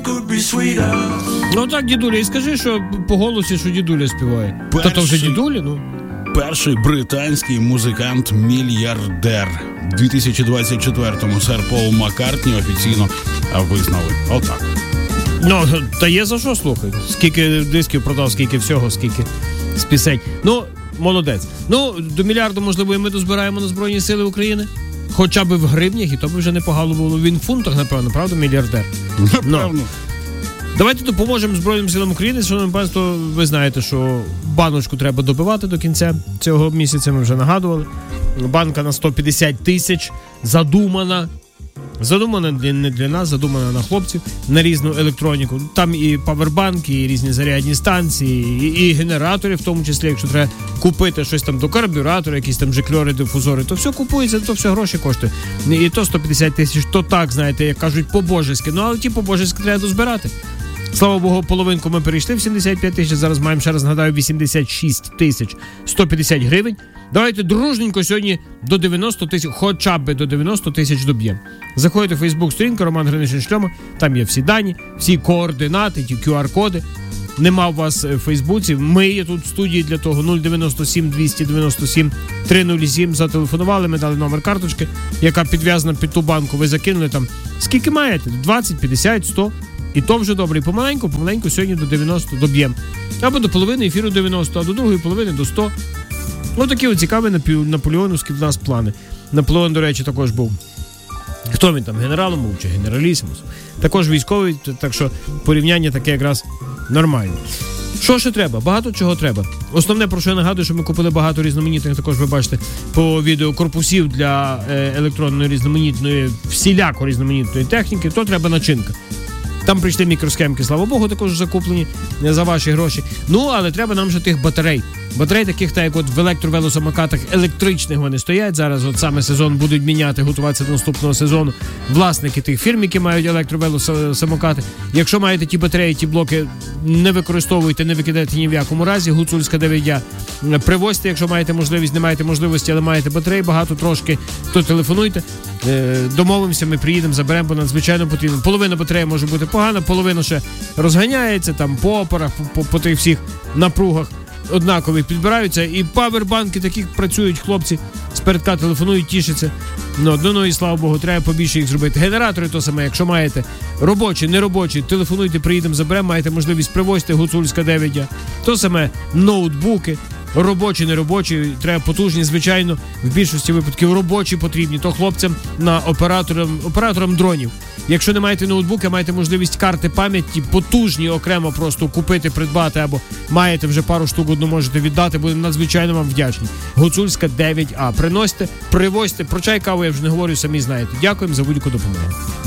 Ну так, дідуля, і скажи, що по голосі, що дідуля співає. Та то вже дідуля, ну. Перший британський музикант-мільярдер. У 2024-му сер Пол Маккартні офіційно визнали. Отак. Ну, та є за що слухати. Скільки дисків продав, скільки всього, скільки з пісень. Ну, молодець. Ну, до мільярду, можливо, і ми дозбираємо на Збройні Сили України. Хоча б в гривнях, і то б вже непогано було. Він в фунтах, напевно, правда, мільярдер? Напевно. Давайте допоможемо Збройним силам України. Шановне панство, ви знаєте, що баночку треба добивати до кінця цього місяця, ми вже нагадували. Банка на 150 тисяч задумана. Задумана не для нас, задумана на хлопців, на різну електроніку. Там і павербанки, і різні зарядні станції, і генератори, в тому числі, якщо треба купити щось там до карбюратора, якісь там жикльори, дифузори, то все купується, то все гроші коштує. І то 150 тисяч, то так, знаєте, як кажуть, по-божески. Ну, але ті по-божески треба дозбирати. Слава Богу, половинку ми перейшли в 75 тисяч, зараз маємо, ще раз нагадаю, 86 тисяч 150 гривень. Давайте дружненько сьогодні до 90 тисяч, хоча б до 90 тисяч доб'ємо. Заходите в Фейсбук-сторінку Роман Гринишин Шльома, там є всі дані, всі координати, ті QR-коди. Нема у вас в Фейсбуці, ми є тут в студії для того. 097 297 307, зателефонували, ми дали номер карточки, яка підв'язана під ту банку, ви закинули там, скільки маєте, 20, 50, 100. І то вже добре. І помаленьку сьогодні до 90 доб'ємо. Або до половини ефіру 90, а до другої половини до 100. Ось такі от цікаві наполеоновські в нас плани. Наполеон, до речі, також був. Хто він там, генералом був чи генералісимус? Також військовий, так що порівняння таке якраз нормальне. Що ще треба? Багато чого треба. Основне, про що я нагадую, що ми купили багато різноманітних, також ви бачите по відео, корпусів для електронної різноманітної, всіляко різноманітної техніки, то треба начинка. Там прийшли мікросхемки, слава Богу, також закуплені за ваші гроші. Ну, але треба нам вже тих батарей. Батарей таких, так як от в електровелосамокатах електричних вони стоять. Зараз от саме сезон будуть міняти, готуватися до наступного сезону. Власники тих фірм, які мають електровелосамокати. Якщо маєте ті батареї, ті блоки, не використовуйте, не викидайте ні в якому разі. Гуцульська 9А. Привозьте, якщо маєте можливість, не маєте можливості, але маєте батареї багато трошки, то телефонуйте. Домовимося, ми приїдемо, заберемо, бо надзвичайно потрібно. Половина батареї може бути погана, половина ще розганяється, там по опорах, по тих всіх напругах однакові підбираються. І павербанки таких працюють, хлопці спередка телефонують, тішаться. Ну і слава Богу, треба побільше їх зробити. Генератори то саме, якщо маєте робочі, неробочі, телефонуйте, приїдемо, заберемо, маєте можливість привозити, Гуцульська 9А. То саме ноутбуки. Робочі, неробочі, треба потужні, звичайно, в більшості випадків робочі потрібні, то хлопцям на операторам дронів. Якщо не маєте ноутбука, маєте можливість карти пам'яті потужні окремо просто купити, придбати, або маєте вже пару штук, одну можете віддати, будемо надзвичайно вам вдячні. Гуцульська 9А. Приносьте, привозьте, про чай, каву я вже не говорю, самі знаєте. Дякуємо за будь-яку допомогу.